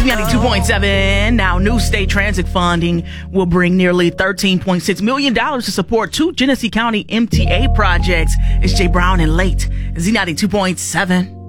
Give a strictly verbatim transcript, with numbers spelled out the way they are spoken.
Z ninety-two point seven. Now, new state transit funding will bring nearly thirteen point six million dollars to support two Genesee County M T A projects. It's Jay Brown and Late. Z ninety-two point seven.